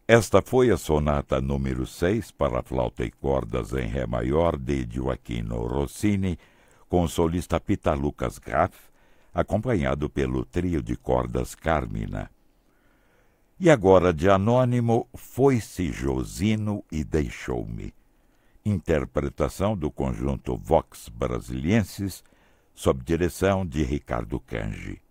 Esta foi a sonata número 6 para flauta e cordas em ré maior de Gioachino Rossini, com o solista Pita Lucas Graf, acompanhado pelo trio de cordas Carmina. E agora de Anônimo, Foi-se Josino e Deixou-me. Interpretação do conjunto Vox Brasiliensis, sob direção de Ricardo Cangi.